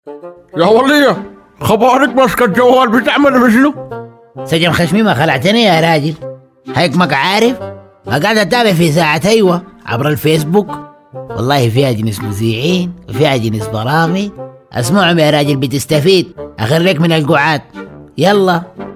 يا ولية، خبرك ماسكة الجوال بتعمل بشنو؟ سجن خشمي ما خلعتني يا راجل. هيك عارف ما قاعد اتابع في ساعة ايوه عبر الفيسبوك. والله فيها جنس مذيعين وفيها جنس برامج. اسمعهم يا راجل بتستفيد. اخريك من القعاد. يلا.